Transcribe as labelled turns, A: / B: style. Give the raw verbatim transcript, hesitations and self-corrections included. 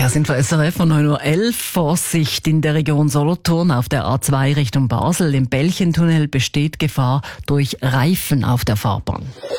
A: Verkehrsinfo S R F von neun Uhr elf. Vorsicht in der Region Solothurn auf der A zwei Richtung Basel. Im Belchentunnel besteht Gefahr durch Reifen auf der Fahrbahn.